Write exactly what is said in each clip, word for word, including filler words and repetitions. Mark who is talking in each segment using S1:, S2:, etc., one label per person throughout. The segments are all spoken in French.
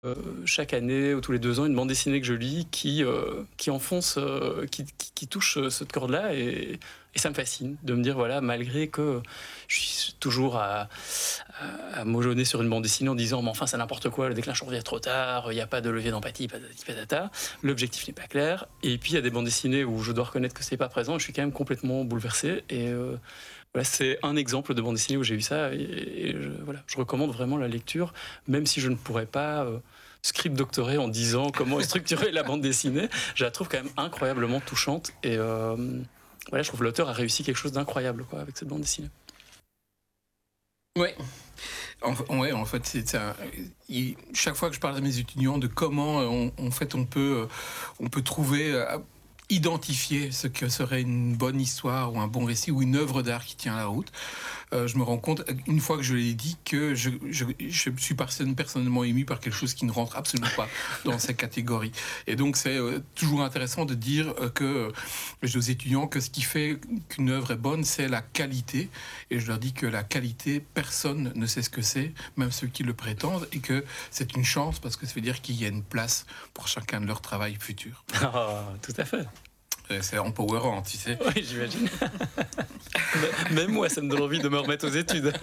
S1: euh, chaque année ou tous les deux ans une bande dessinée que je lis qui, euh, qui enfonce, euh, qui, qui, qui touche euh, cette corde-là et, et ça me fascine de me dire voilà, malgré que je suis toujours à, à, à mojonner sur une bande dessinée en disant mais enfin c'est n'importe quoi, le déclencheur revient trop tard, il n'y a pas de levier d'empathie, patati patata, l'objectif n'est pas clair. Et puis il y a des bandes dessinées où je dois reconnaître que c'est pas présent et je suis quand même complètement bouleversé. Et euh, voilà, c'est un exemple de bande dessinée où j'ai vu ça et, et je, voilà, je recommande vraiment la lecture, même si je ne pourrais pas euh, script doctorer en disant comment structurer la bande dessinée. Je la trouve quand même incroyablement touchante et euh, voilà, je trouve que l'auteur a réussi quelque chose d'incroyable quoi, avec cette bande dessinée.
S2: Ouais. En, ouais, en fait, c'est ça. Il, chaque fois que je parle à mes étudiants de comment on, en fait, on peut, on peut trouver, euh, identifier ce que serait une bonne histoire ou un bon récit ou une œuvre d'art qui tient la route, euh, je me rends compte, une fois que je l'ai dit, que je, je, je suis personnellement ému par quelque chose qui ne rentre absolument pas dans ces catégories. Et donc, c'est euh, toujours intéressant de dire euh, que euh, je dis aux étudiants que ce qui fait qu'une œuvre est bonne, c'est la qualité. Et je leur dis que la qualité, personne ne sait ce que c'est, même ceux qui le prétendent, et que c'est une chance parce que ça veut dire qu'il y a une place pour chacun de leur travail futur.
S1: Ah, tout à fait.
S2: C'est empowerant, tu sais.
S1: Oui, j'imagine. Même moi, ça me donne envie de me remettre aux études.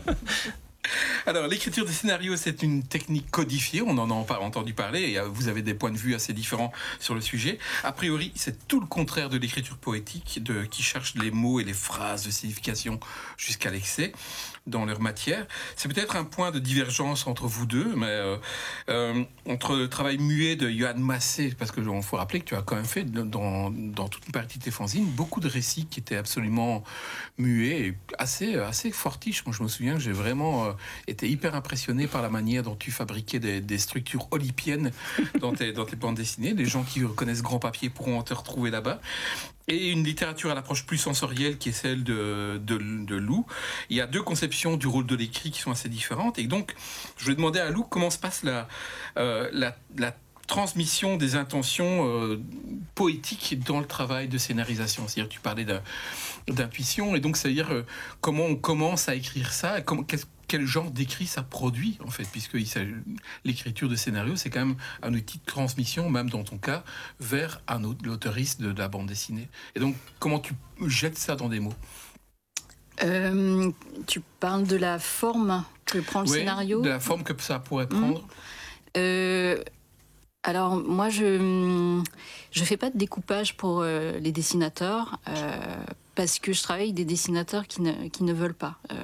S2: Alors, l'écriture de scénario, c'est une technique codifiée, on en a entendu parler, et vous avez des points de vue assez différents sur le sujet. A priori, c'est tout le contraire de l'écriture poétique, de, qui cherche les mots et les phrases de signification jusqu'à l'excès dans leur matière. C'est peut-être un point de divergence entre vous deux, mais euh, euh, entre le travail muet de Yoann Massé, parce que il faut rappeler que tu as quand même fait dans, dans toute une partie de tes fanzines beaucoup de récits qui étaient absolument muets et assez, assez fortiches. Moi, je me souviens que j'ai vraiment euh, été hyper impressionné par la manière dont tu fabriquais des, des structures olympiennes dans tes, dans tes bandes dessinées. Les gens qui connaissent Grand Papier pourront te retrouver là-bas. Et une littérature à l'approche plus sensorielle qui est celle de, de, de Lou. Il y a deux conceptions du rôle de l'écrit qui sont assez différentes. Et donc, je vais demander à Lou comment se passe la, euh, la, la transmission des intentions euh, poétiques dans le travail de scénarisation. C'est-à-dire, tu parlais d'intuition, et donc, c'est-à-dire euh, comment on commence à écrire ça, et comment, qu'est-ce quel genre d'écrit ça produit, en fait, puisque l'écriture de scénario, c'est quand même un outil de transmission, même dans ton cas, vers un autre, l'autoriste de, de la bande dessinée. Et donc, comment tu jettes ça dans des mots?
S3: euh, Tu parles de la forme que prend le
S2: oui,
S3: scénario?
S2: De la forme que ça pourrait prendre.
S3: Mmh. Euh, alors, moi, je je fais pas de découpage pour euh, les dessinateurs, euh, parce que je travaille avec des dessinateurs qui ne, qui ne veulent pas. Euh,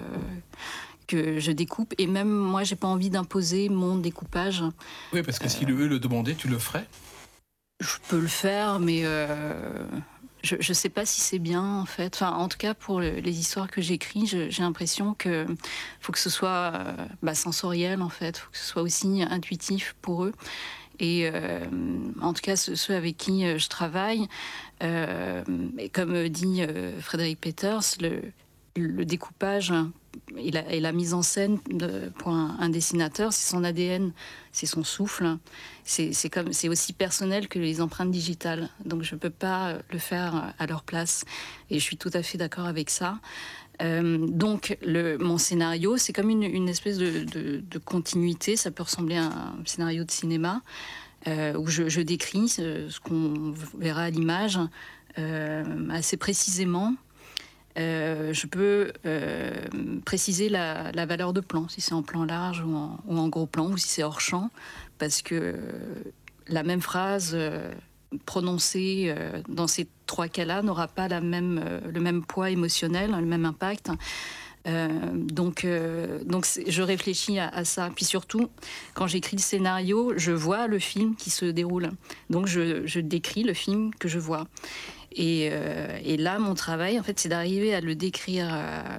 S3: que je découpe, et même moi j'ai pas envie d'imposer mon découpage.
S2: Oui, parce que euh... si eux le demandaient, tu le ferais?
S3: Je peux le faire, mais euh, je, je sais pas si c'est bien en fait. Enfin, en tout cas pour le, les histoires que j'écris, j'ai l'impression que faut que ce soit euh, bah, sensoriel en fait, faut que ce soit aussi intuitif pour eux. Et euh, en tout cas ceux, ceux avec qui je travaille, euh, et comme dit euh, Frédéric Peters, le, le découpage et la, et la mise en scène de, pour un, un dessinateur, c'est son A D N, c'est son souffle. C'est comme, c'est aussi personnel que les empreintes digitales. Donc je ne peux pas le faire à leur place. Et je suis tout à fait d'accord avec ça. Euh, donc le, mon scénario, c'est comme une, une espèce de, de, de continuité. Ça peut ressembler à un scénario de cinéma euh, où je, je décris ce, ce qu'on verra à l'image euh, assez précisément. Euh, je peux euh, préciser la, la valeur de plan, si c'est en plan large ou en, ou en gros plan, ou si c'est hors champ, parce que euh, la même phrase euh, prononcée euh, dans ces trois cas-là n'aura pas la même, euh, le même poids émotionnel, le même impact. Euh, donc, euh, donc je réfléchis à, à ça. Puis surtout, quand j'écris le scénario, je vois le film qui se déroule. Donc je, je décris le film que je vois. Et, euh, et là, mon travail, en fait, c'est d'arriver à le décrire euh,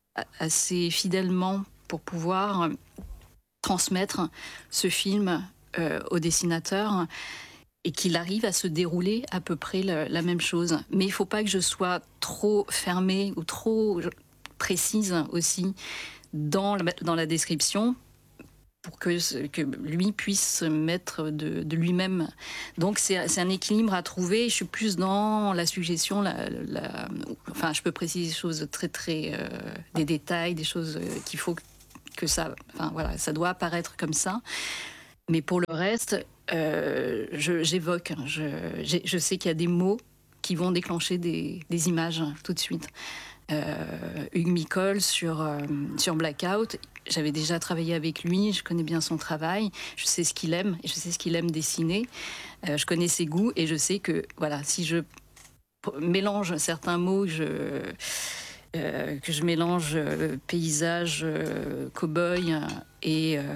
S3: assez fidèlement pour pouvoir euh, transmettre ce film euh, au dessinateur et qu'il arrive à se dérouler à peu près le, la même chose. Mais il ne faut pas que je sois trop fermée ou trop précise aussi dans la, dans la description, pour que, que lui puisse se mettre de, de lui-même. Donc c'est un équilibre à trouver. Je suis plus dans la suggestion, la, la, enfin je peux préciser des choses très très, euh, des détails, des choses qu'il faut que ça, enfin voilà, ça doit apparaître comme ça. mais pour le reste, euh, je, j'évoque. Je, j'ai, je sais qu'il y a des mots qui vont déclencher des, des images tout de suite. Euh, Hugues Micol sur, euh, sur Blackout, j'avais déjà travaillé avec lui, je connais bien son travail, je sais ce qu'il aime, je sais ce qu'il aime dessiner, euh, je connais ses goûts et je sais que voilà, si je mélange certains mots, je, euh, que je mélange euh, paysage, euh, cow-boy et euh,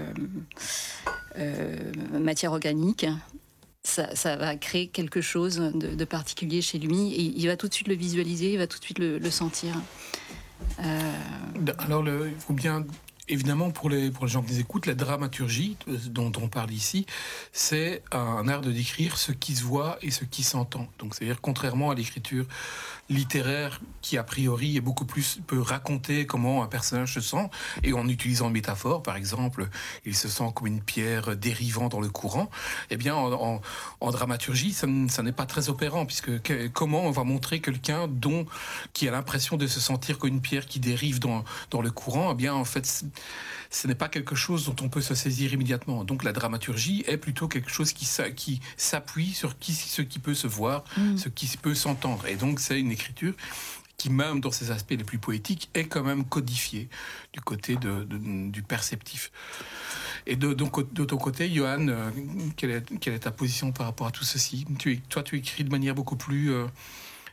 S3: euh, matière organique, Ça, ça va créer quelque chose de, de particulier chez lui et il va tout de suite le visualiser, il va tout de suite le, le sentir. Euh...
S2: Alors, le, il faut bien, évidemment, pour les, pour les gens qui nous écoutent, la dramaturgie dont on parle ici, c'est un art de décrire ce qui se voit et ce qui s'entend. Donc, c'est-à-dire, contrairement à l'écriture littéraire qui, a priori, est beaucoup plus, peut raconter comment un personnage se sent, et en utilisant une métaphore, par exemple, il se sent comme une pierre dérivant dans le courant, eh bien, en, en, en dramaturgie, ça, ça n'est pas très opérant, puisque que, comment on va montrer quelqu'un dont, qui a l'impression de se sentir comme une pierre qui dérive dans, dans le courant, eh bien, en fait, ce n'est pas quelque chose dont on peut se saisir immédiatement. Donc, la dramaturgie est plutôt quelque chose qui, qui s'appuie sur qui, ce qui peut se voir, mmh. ce qui peut s'entendre. Et donc, c'est une écriture qui, même dans ses aspects les plus poétiques, est quand même codifiée du côté de, de, du perceptif. Et de, donc, de ton côté, Johan, euh, quelle, est, quelle est ta position par rapport à tout ceci ? tu, Toi, tu écris de manière beaucoup plus euh, technique ?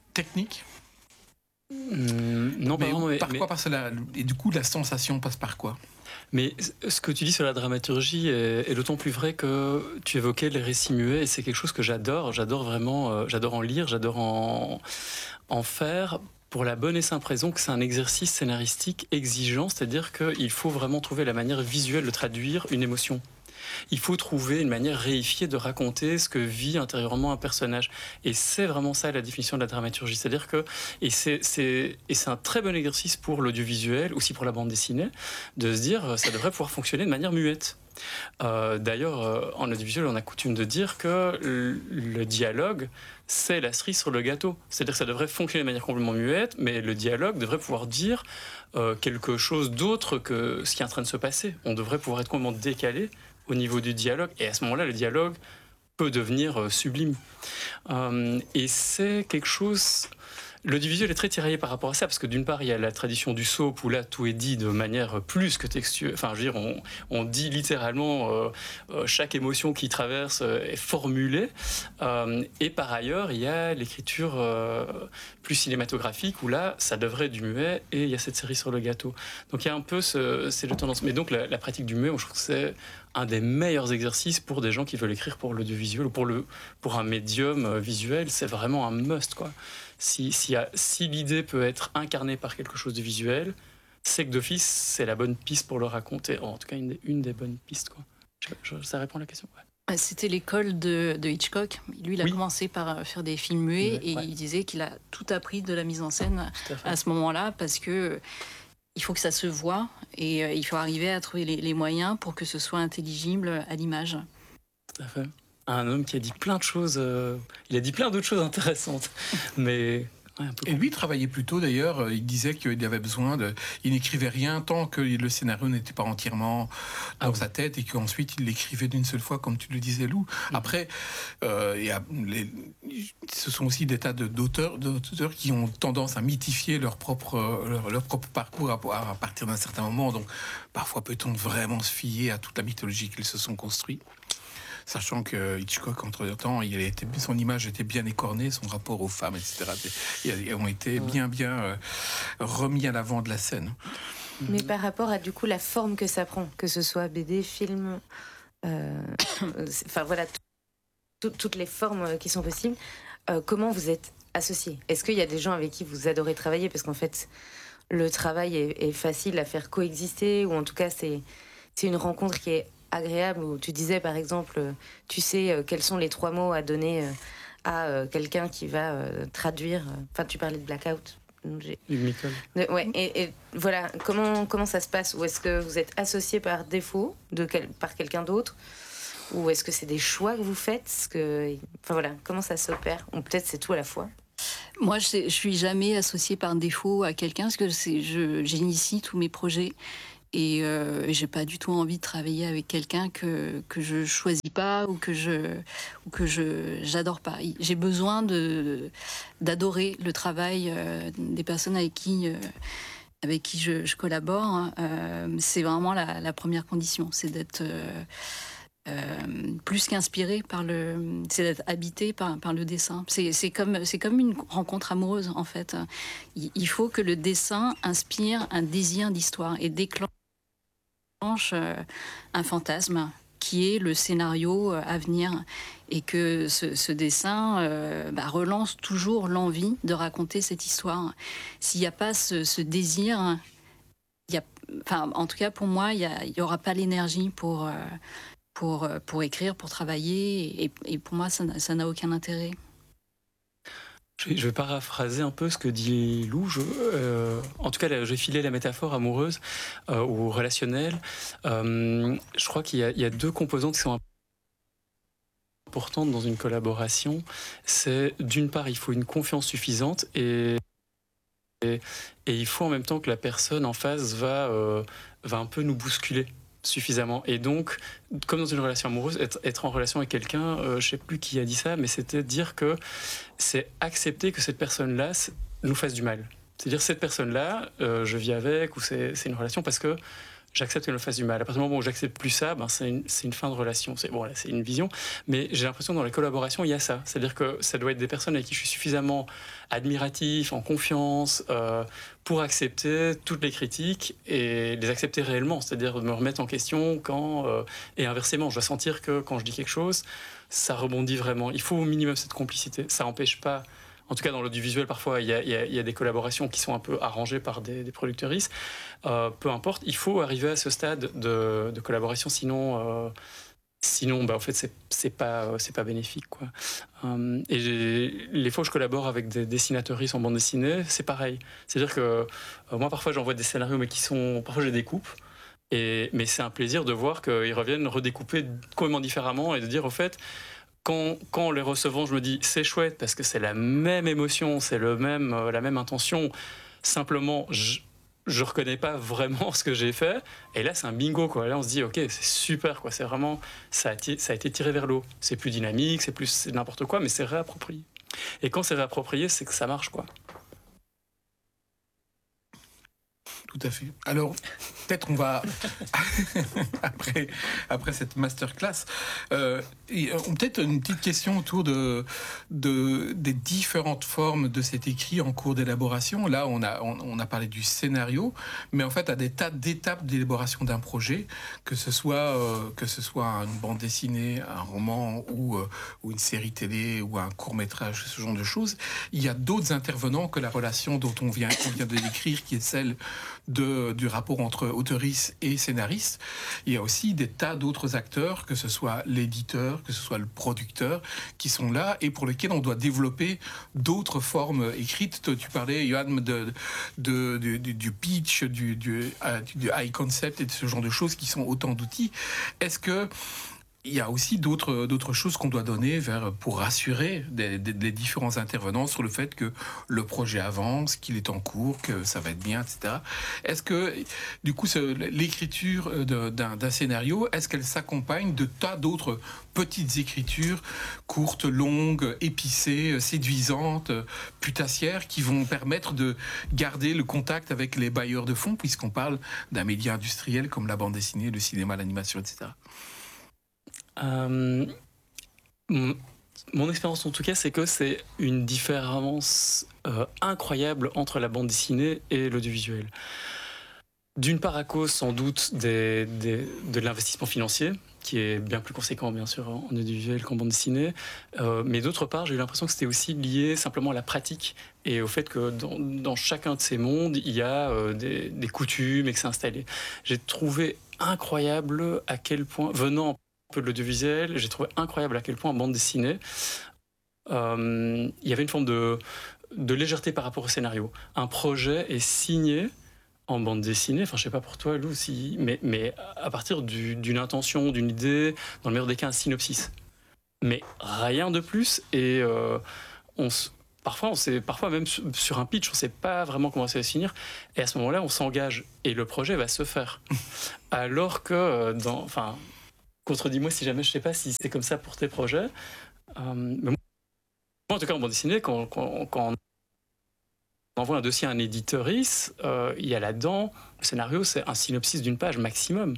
S1: Mmh, non,
S2: mais,
S1: pardon, mais,
S2: par
S1: mais...
S2: quoi parce la, Et du coup, la sensation passe par quoi ?
S1: Mais ce que tu dis sur la dramaturgie est, est d'autant plus vrai que tu évoquais les récits muets et c'est quelque chose que j'adore. J'adore vraiment, euh, j'adore en lire, j'adore en, en faire pour la bonne et simple raison que c'est un exercice scénaristique exigeant, c'est-à-dire qu'il faut vraiment trouver la manière visuelle de traduire une émotion. Il faut trouver une manière réifiée de raconter ce que vit intérieurement un personnage. Et c'est vraiment ça la définition de la dramaturgie. C'est-à-dire que, et c'est, c'est, et c'est un très bon exercice pour l'audiovisuel, aussi pour la bande dessinée, de se dire ça devrait pouvoir fonctionner de manière muette. Euh, d'ailleurs, euh, en audiovisuel, on a coutume de dire que le, le dialogue, c'est la cerise sur le gâteau. C'est-à-dire que ça devrait fonctionner de manière complètement muette, mais le dialogue devrait pouvoir dire euh, quelque chose d'autre que ce qui est en train de se passer. On devrait pouvoir être complètement décalé au niveau du dialogue, et à ce moment-là, le dialogue peut devenir euh, sublime. Euh, et c'est quelque chose... L'audiovisuel est très tiraillé par rapport à ça, parce que d'une part, il y a la tradition du soap, où là, tout est dit de manière plus que textuelle. Enfin, je veux dire, on, on dit littéralement euh, euh, chaque émotion qui traverse euh, est formulée. Euh, et par ailleurs, il y a l'écriture euh, plus cinématographique, où là, ça devrait être du muet, et il y a cette série sur le gâteau. Donc il y a un peu ce, ces deux tendances. Mais donc la, la pratique du muet, je trouve que c'est un des meilleurs exercices pour des gens qui veulent écrire pour l'audiovisuel, ou pour, le, pour un médium visuel. C'est vraiment un must, quoi. Si, si, si l'idée peut être incarnée par quelque chose de visuel, c'est que d'office, c'est la bonne piste pour le raconter. En tout cas, une des, une des bonnes pistes, quoi. Je, je, ça répond à la question. Ouais.
S3: C'était l'école de, de Hitchcock. Lui, il a oui. commencé par faire des films muets, ouais, et ouais. il disait qu'il a tout appris de la mise en scène à, à ce moment-là, parce que il faut que ça se voit, et euh, il faut arriver à trouver les, les moyens pour que ce soit intelligible à l'image.
S1: Tout à fait. Un homme qui a dit plein de choses, euh, il a dit plein d'autres choses intéressantes, mais... Ouais, un peu
S2: et lui travaillait plutôt d'ailleurs, il disait qu'il avait besoin de... Il n'écrivait rien tant que le scénario n'était pas entièrement dans ah, sa oui. tête, et qu'ensuite il l'écrivait d'une seule fois, comme tu le disais, Lou. Mm-hmm. Après, euh, il y a les... ce sont aussi des tas de, d'auteurs, d'auteurs qui ont tendance à mythifier leur propre, leur, leur propre parcours à, à partir d'un certain moment. Donc parfois peut-on vraiment se fier à toute la mythologie qu'ils se sont construits. Sachant que Hitchcock, entre-temps, il était, son image était bien écornée, son rapport aux femmes, et cetera, ils ont été bien, bien euh, remis à l'avant de la scène.
S4: Mais par rapport à, du coup, la forme que ça prend, que ce soit B D, film, euh, enfin voilà, toutes les formes qui sont possibles, euh, comment vous êtes associés ? Est-ce qu'il y a des gens avec qui vous adorez travailler ? Parce qu'en fait, le travail est, est facile à faire coexister, ou en tout cas, c'est, c'est une rencontre qui est agréable, où tu disais par exemple, tu sais quels sont les trois mots à donner à quelqu'un qui va traduire, enfin tu parlais de Blackout.
S1: J'ai...
S4: Ouais, et, et voilà, comment, comment ça se passe ? Ou est-ce que vous êtes associé par défaut de quel, par quelqu'un d'autre ? Ou est-ce que c'est des choix que vous faites ? Est-ce que, enfin voilà, comment ça s'opère ? Ou peut-être c'est tout à la fois ?
S3: Moi, je ne suis jamais associée par défaut à quelqu'un, parce que c'est, je, j'initie tous mes projets. Et euh, j'ai pas du tout envie de travailler avec quelqu'un que, que je choisis pas ou que je ou que je j'adore pas. J'ai besoin de d'adorer le travail euh, des personnes avec qui euh, avec qui je, je collabore. Euh, c'est vraiment la, la première condition, c'est d'être euh, euh, plus qu'inspiré par le, c'est d'être habité par, par le dessin. C'est, c'est comme c'est comme une rencontre amoureuse en fait. Il, il faut que le dessin inspire un désir d'histoire et déclenche un fantasme qui est le scénario à venir et que ce, ce dessin euh, bah, relance toujours l'envie de raconter cette histoire. S'il n'y a pas ce, ce désir, il y a, enfin, en tout cas pour moi, il n'y aura pas l'énergie pour, euh, pour, pour écrire, pour travailler et, et pour moi, ça, ça n'a aucun intérêt.
S1: Je vais paraphraser un peu ce que dit Lou. Je, euh, en tout cas, là, j'ai filé la métaphore amoureuse euh, ou relationnelle. Euh, je crois qu'il y a, il y a deux composantes qui sont importantes dans une collaboration. C'est d'une part, il faut une confiance suffisante et, et, et il faut en même temps que la personne en face va, euh, va un peu nous bousculer suffisamment. Et donc, comme dans une relation amoureuse, être, être en relation avec quelqu'un, euh, je ne sais plus qui a dit ça, mais c'était dire que c'est accepter que cette personne-là nous fasse du mal. C'est-à-dire, cette personne-là, euh, je vis avec, ou c'est, c'est une relation parce que j'accepte qu'elle me fasse du mal. À partir du moment où j'accepte plus ça, ben c'est, une, c'est une fin de relation. C'est, bon, là, c'est une vision, mais j'ai l'impression que dans les collaborations, il y a ça. C'est-à-dire que ça doit être des personnes avec qui je suis suffisamment admiratif, en confiance, euh, pour accepter toutes les critiques et les accepter réellement. C'est-à-dire me remettre en question quand... Euh, et inversement, je dois sentir que quand je dis quelque chose, ça rebondit vraiment. Il faut au minimum cette complicité. Ça n'empêche pas... En tout cas, dans l'audiovisuel, parfois, il y, a, il, y a, il y a des collaborations qui sont un peu arrangées par des, des producteuristes. Euh, peu importe, il faut arriver à ce stade de, de collaboration, sinon, euh, sinon bah, en fait, c'est, c'est, pas, c'est pas bénéfique, quoi. Euh, et j'ai, les fois où je collabore avec des dessinateuristes en bande dessinée, c'est pareil. C'est-à-dire que euh, moi, parfois, j'envoie des scénarios, mais qui sont... Parfois, je les découpe. Et, mais c'est un plaisir de voir qu'ils reviennent redécouper complètement différemment et de dire, au fait... Quand, quand en les recevant, je me dis c'est chouette parce que c'est la même émotion, c'est le même, euh, la même intention. Simplement, je ne reconnais pas vraiment ce que j'ai fait. Et là, c'est un bingo, quoi. Là, on se dit ok, c'est super, quoi. C'est vraiment, ça a, t- ça a été tiré vers l'eau. C'est plus dynamique, c'est plus c'est n'importe quoi, mais c'est réapproprié. Et quand c'est réapproprié, c'est que ça marche, quoi.
S2: Tout à fait. Alors, peut-être on va, après, après cette masterclass, euh, peut-être une petite question autour de, de, des différentes formes de cet écrit en cours d'élaboration. Là, on a, on, on a parlé du scénario, mais en fait, à des tas d'étapes d'élaboration d'un projet, que ce soit, euh, que ce soit une bande dessinée, un roman ou, euh, ou une série télé ou un court-métrage, ce genre de choses, il y a d'autres intervenants que la relation dont on vient, on vient de décrire, qui est celle De, du rapport entre auteuriste et scénariste. Il y a aussi des tas d'autres acteurs, que ce soit l'éditeur, que ce soit le producteur, qui sont là et pour lesquels on doit développer d'autres formes écrites. Tu parlais, Johan, de, de, de, de, du pitch, du, du, du high concept et de ce genre de choses qui sont autant d'outils. Est-ce que il y a aussi d'autres, d'autres choses qu'on doit donner vers, pour rassurer des, des, les différents intervenants sur le fait que le projet avance, qu'il est en cours, que ça va être bien, et cetera. Est-ce que, du coup, ce, l'écriture de, d'un, d'un scénario, est-ce qu'elle s'accompagne de tas d'autres petites écritures courtes, longues, épicées, séduisantes, putassières, qui vont permettre de garder le contact avec les bailleurs de fonds, puisqu'on parle d'un média industriel comme la bande dessinée, le cinéma, l'animation, et cetera.
S1: Euh, mon, mon expérience en tout cas, c'est que c'est une différence euh, incroyable entre la bande dessinée et l'audiovisuel. D'une part à cause sans doute des, des, de l'investissement financier, qui est bien plus conséquent bien sûr en audiovisuel qu'en bande dessinée, euh, mais d'autre part j'ai eu l'impression que c'était aussi lié simplement à la pratique et au fait que dans, dans chacun de ces mondes il y a euh, des, des coutumes et que c'est installé. J'ai trouvé incroyable à quel point, venant peu de l'audiovisuel, j'ai trouvé incroyable à quel point en bande dessinée, euh, il y avait une forme de, de légèreté par rapport au scénario. Un projet est signé en bande dessinée, enfin je sais pas pour toi Lou, si, mais, mais à partir du, d'une intention, d'une idée, dans le meilleur des cas un synopsis. Mais rien de plus et euh, on, parfois, on sait, parfois même sur, sur un pitch, on ne sait pas vraiment comment ça va se finir. Et à ce moment-là, on s'engage et le projet va se faire. Alors que, dans, enfin, contredis-moi si jamais je ne sais pas si c'est comme ça pour tes projets. Euh, mais moi, en tout cas, en bande dessinée, quand, quand, quand on envoie un dossier à un éditorice, euh, il y a là-dedans, le scénario, c'est un synopsis d'une page maximum.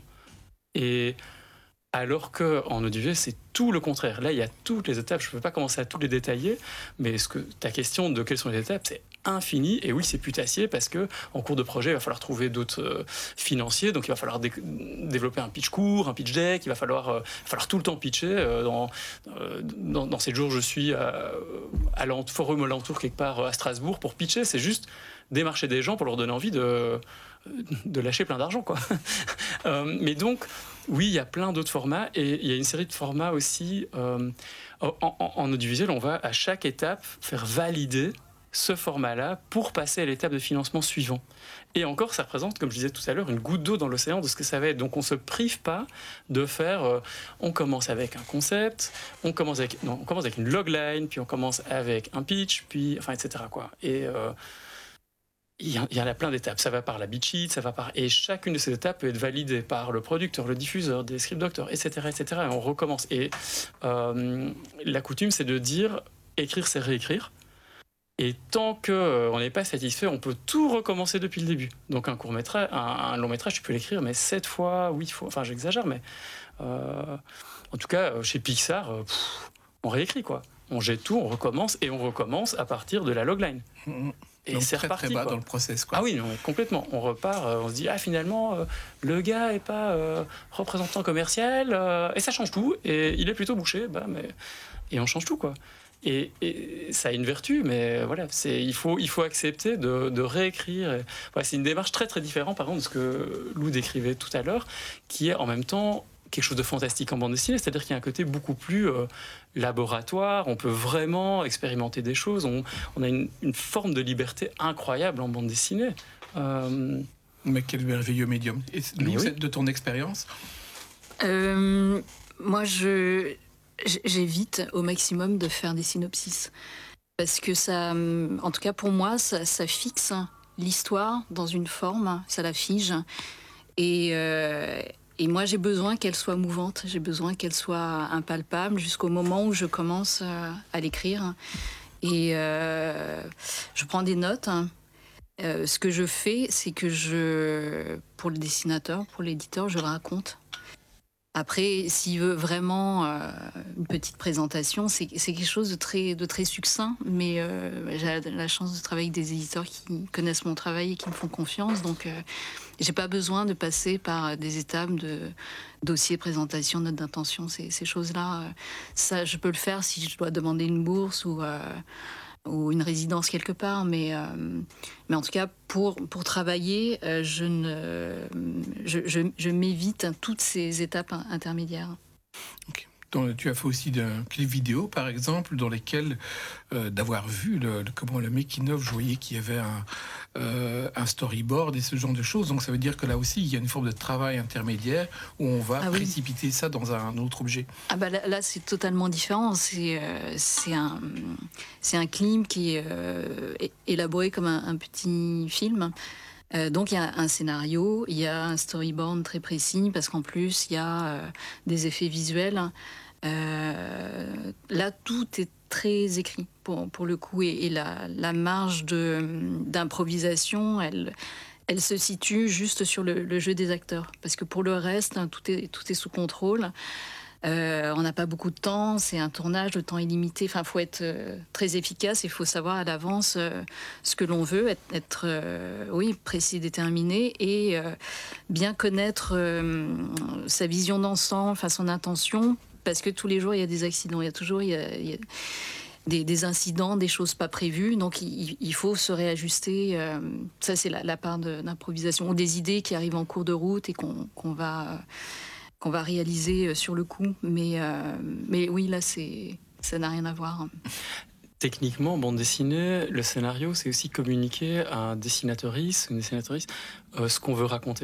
S1: Et alors qu'en audiovisuel, c'est tout le contraire. Là, il y a toutes les étapes. Je ne peux pas commencer à toutes les détailler, mais ce que, ta question de quelles sont les étapes, c'est infini. Et oui, c'est putassier parce qu'en cours de projet, il va falloir trouver d'autres euh, financiers. Donc, il va falloir dé- développer un pitch court, un pitch deck. Il va falloir, euh, il va falloir tout le temps pitcher. Euh, dans, euh, dans, dans ces jours, je suis à, à l'ent- forum alentour quelque part à Strasbourg pour pitcher. C'est juste démarcher des gens pour leur donner envie de, de lâcher plein d'argent, quoi. euh, mais donc, oui, il y a plein d'autres formats et il y a une série de formats aussi. Euh, en, en, en audiovisuel, on va à chaque étape faire valider ce format-là pour passer à l'étape de financement suivant. Et encore, ça représente, comme je disais tout à l'heure, une goutte d'eau dans l'océan de ce que ça va être. Donc on ne se prive pas de faire... Euh, on commence avec un concept, on commence avec, non, on commence avec une logline, puis on commence avec un pitch, puis, enfin, et cetera, quoi. Et... Euh, il y, il y en a plein d'étapes. Ça va par la beat sheet, ça va par... Et chacune de ces étapes peut être validée par le producteur, le diffuseur, des script doctors, et cetera, et cetera. Et on recommence. Et euh, la coutume, c'est de dire écrire, c'est réécrire. Et tant qu'on n'est pas satisfait, on peut tout recommencer depuis le début. Donc un court-métrage, un, un long-métrage, tu peux l'écrire, mais sept fois, huit fois... Enfin, j'exagère, mais... Euh, en tout cas, chez Pixar, pff, on réécrit, quoi. On jette tout, on recommence, et on recommence à partir de la logline.
S2: Mmh.
S1: Et
S2: donc
S1: c'est
S2: très,
S1: reparti,
S2: très bas
S1: quoi.
S2: Dans le process, quoi.
S1: Ah oui, non, complètement. On repart, euh, on se dit, ah finalement, euh, le gars n'est pas euh, représentant commercial, euh, et ça change tout, et il est plutôt bouché, bah, mais... et on change tout, quoi. Et, et ça a une vertu, mais voilà, c'est, il, faut, il faut accepter de, de réécrire. Et, voilà, c'est une démarche très très différente, par contre, de ce que Lou décrivait tout à l'heure, qui est en même temps quelque chose de fantastique en bande dessinée, c'est-à-dire qu'il y a un côté beaucoup plus euh, laboratoire, on peut vraiment expérimenter des choses, on, on a une, une forme de liberté incroyable en bande dessinée. Euh...
S2: Mais quel merveilleux médium. Et Lou,
S1: oui.
S2: De ton expérience
S3: euh, Moi, je, j'évite au maximum de faire des synopsis. Parce que ça, en tout cas pour moi, ça, ça fixe l'histoire dans une forme, ça la fige. Et... Euh, Et moi, j'ai besoin qu'elle soit mouvante, j'ai besoin qu'elle soit impalpable jusqu'au moment où je commence à l'écrire. Et euh, je prends des notes. Euh, ce que je fais, c'est que je, pour le dessinateur, pour l'éditeur, je le raconte. Après, s'il veut vraiment euh, une petite présentation, c'est, c'est quelque chose de très, de très succinct, mais euh, j'ai la chance de travailler avec des éditeurs qui connaissent mon travail et qui me font confiance, donc euh, j'ai pas besoin de passer par des étapes de dossier, présentation, note d'intention, ces, ces choses-là. Euh, ça, je peux le faire si je dois demander une bourse ou... Euh, ou une résidence quelque part, mais, euh, mais en tout cas, pour, pour travailler, euh, je, ne, je, je, je m'évite toutes ces étapes intermédiaires.
S2: Okay. Donc, tu as fait aussi un clip vidéo, par exemple, dans lesquels, euh, d'avoir vu le, le, comment le making-of, je voyais qu'il y avait un, euh, un storyboard et ce genre de choses. Donc ça veut dire que là aussi, il y a une forme de travail intermédiaire où on va ah oui. précipiter ça dans un autre objet.
S3: Ah bah là, là c'est totalement différent. C'est, euh, c'est, un, c'est un clip qui est euh, élaboré comme un, un petit film. Euh, donc il y a un scénario, il y a un storyboard très précis parce qu'en plus il y a euh, des effets visuels. Euh, là tout est très écrit pour, pour le coup et, et la, la marge de, d'improvisation elle, elle se situe juste sur le, le jeu des acteurs parce que pour le reste hein, tout, est, tout est sous contrôle. Euh, on n'a pas beaucoup de temps, c'est un tournage, le temps est limité, enfin, il faut être euh, très efficace, il faut savoir à l'avance euh, ce que l'on veut, être, être euh, oui, précis, déterminé et euh, bien connaître euh, sa vision d'ensemble, enfin, son intention, parce que tous les jours, il y a des accidents, il y a toujours il y a, il y a des, des incidents, des choses pas prévues, donc il, il faut se réajuster, euh, ça c'est la, la part de, d'improvisation, ou des idées qui arrivent en cours de route et qu'on, qu'on va... Euh, qu'on va réaliser sur le coup. Mais, euh, mais oui, là, c'est, ça n'a rien à voir.
S1: Techniquement, en bande dessinée, le scénario, c'est aussi communiquer à un dessinatrice, une dessinatrice, euh, ce qu'on veut raconter.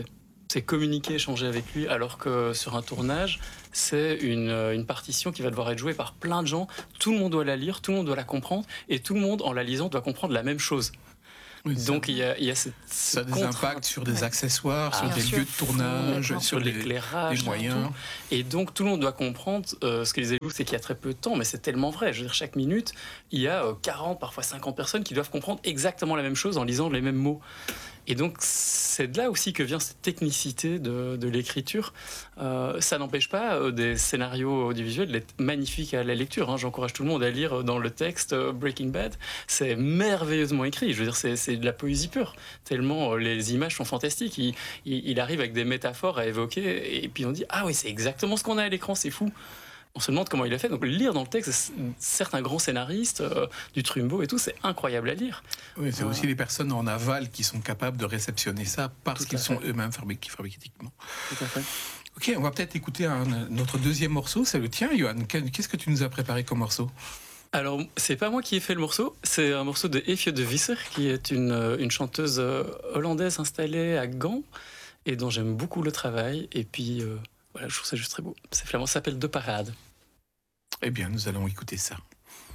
S1: c'est communiquer, échanger avec lui, alors que sur un tournage, c'est une, une partition qui va devoir être jouée par plein de gens. Tout le monde doit la lire, tout le monde doit la comprendre, et tout le monde, en la lisant, doit comprendre la même chose.
S2: Oui,
S1: Donc
S2: ça,
S1: il y a, il y a cette,
S2: ça a des
S1: contrainte.
S2: impacts sur des accessoires,
S1: Ah,
S2: sur des
S3: sûr.
S2: lieux de tournage,
S1: sur
S2: sur les,
S1: l'éclairage,
S2: les moyens.
S1: tout. Et donc tout le monde doit comprendre. Euh, ce que disait Lou, c'est qu'il y a très peu de temps, mais c'est tellement vrai. Je veux dire, chaque minute, il y a euh, quarante, parfois cinquante personnes qui doivent comprendre exactement la même chose en lisant les mêmes mots. Et donc, c'est de là aussi que vient cette technicité de, de l'écriture. Euh, ça n'empêche pas euh, des scénarios audiovisuels d'être magnifiques à la lecture. Hein. J'encourage tout le monde à lire dans le texte euh, Breaking Bad. C'est merveilleusement écrit. Je veux dire, c'est, c'est de la poésie pure. Tellement euh, les images sont fantastiques. Il, il, il arrive avec des métaphores à évoquer. Et puis on dit, ah oui, c'est exactement ce qu'on a à l'écran, c'est fou. On se demande comment il a fait. Donc lire dans le texte, certains grands scénaristes, euh, du Trumbo et tout, c'est incroyable à lire.
S2: Oui, c'est
S1: Euh,
S2: aussi les personnes en aval qui sont capables de réceptionner ça parce
S1: Tout à
S2: qu'ils sont
S1: fait.
S2: eux-mêmes fabriqués fabriqués.
S1: Tout à fait.
S2: Ok, on va peut-être écouter un, notre deuxième morceau, c'est le tien, Johan. Qu'est-ce que tu nous as préparé comme morceau?
S1: Alors, c'est pas moi qui ai fait le morceau, c'est un morceau de Efje de Visser, qui est une, une chanteuse hollandaise installée à Gand, et dont j'aime beaucoup le travail. Et puis, euh, voilà, je trouve ça juste très beau. C'est flamand, ça s'appelle De Parade.
S2: Eh bien, nous allons écouter ça.